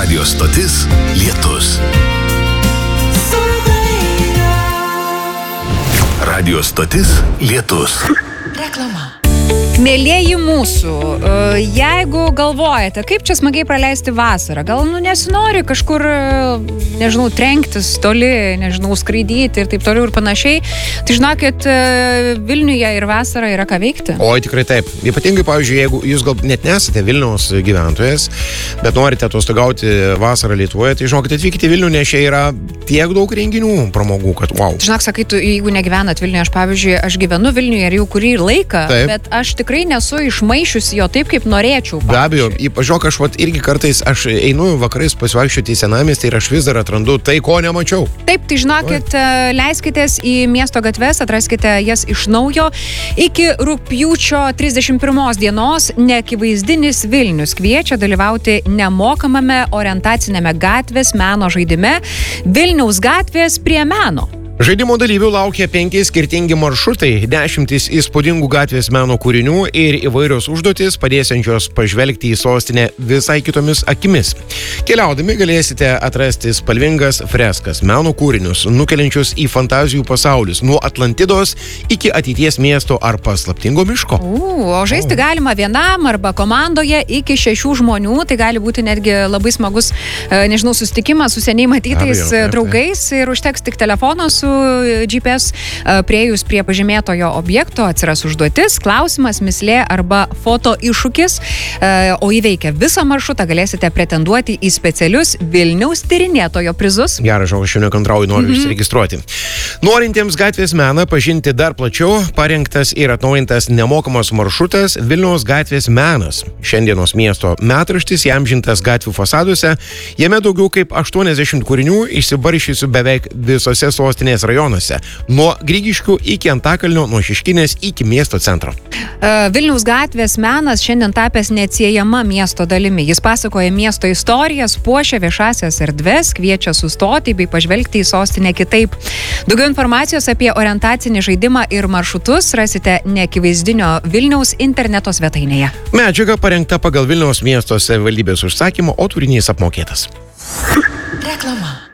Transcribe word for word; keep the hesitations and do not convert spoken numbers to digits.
Radio stotis Lietus. Radio stotis Lietus. Reklama. Mėlieji mūsų, jeigu galvojate, kaip čia smagiai praleisti vasarą, gal nu nesinori kažkur, nežinau, trenktis toli, nežinau, skraidyti ir taip toliau ir panašiai, tai žinokit, Vilniuje ir vasarą yra ką veikti. O, tikrai taip. Ypatingai, pavyzdžiui, jeigu jūs gal net nesate Vilniaus gyventojas, bet norite atostogauti vasarą Lietuvoje, tai žinokit, atvykite į Vilnių, nes čia yra tiek daug renginių, pramogų, kad wow. Žinok, sakai, tu, jeigu negyvenat Vilniuje, aš pavyzdžiui, aš gyvenu Vilniuje ir jau kurį laiką, taip. Bet aš tikrai nesu išmaišiusi jo taip, kaip norėčiau. Pavyzdžiui. Be abejo, pažiūrėk, aš vat, irgi kartais, aš einu vakarais pasivaikščioti į senamiestį ir aš vis dar atrandu tai, ko nemačiau. Taip, tai žinokit, Oi. leiskitės į miesto gatves, atraskite jas iš naujo. Iki rugpjūčio trisdešimt pirmos dienos neakivaizdinis Vilnius kviečia dalyvauti nemokamame orientacinėme gatvės meno žaidime Vilniaus gatvės prie meno. Žaidimo dalyvių laukia penki skirtingi maršrutai, dešimtys įspūdingų gatvės meno kūrinių ir įvairios užduotis, padėsiančios pažvelgti į sostinę visai kitomis akimis. Keliaudami galėsite atrasti spalvingas freskas, meno kūrinius, nukeliančius į fantazijų pasaulius, nuo Atlantidos iki ateities miesto ar paslaptingo miško. U, o žaisti o. galima vienam arba komandoje iki šešių žmonių, tai gali būti netgi labai smagus, nežinau, susitikimas su seniai matytais Abijo, draugais ir užteks tik telefono su G P S, priejus prie pažymėtojo objekto atsiras užduotis, klausimas, mislė arba foto iššūkis, o įveikę visą maršrutą galėsite pretenduoti į specialius Vilniaus tyrinėtojo prizus. Gerai, žinau, aš jau nekantrauju, noriu mm-hmm. užsiregistruoti. Norintiems gatvės meną pažinti dar plačiau, parengtas ir atnaujintas nemokamas maršrutas Vilniaus gatvės menas. Šiandienos miesto metraštis įamžintas gatvių fasaduose, jame daugiau kaip aštuoniasdešimt kūrinių išsibaršysiu beveik visose sostinės rajonuose, nuo Grigiškių iki Antakalnio, nuo Šeškinės iki miesto centro. Vilniaus gatvės menas šiandien tapęs neatsiejama miesto dalimi. Jis pasakoja miesto istorijas, puošia viešasias erdves, kviečia sustoti bei pažvelgti į sostinę kitaip. Daugiau informacijos apie orientacinį žaidimą ir maršrutus rasite neakivaizdinio Vilniaus interneto svetainėje. Medžiaga parengta pagal Vilniaus miesto savivaldybės užsakymą, o turinys apmokėtas. Reklama.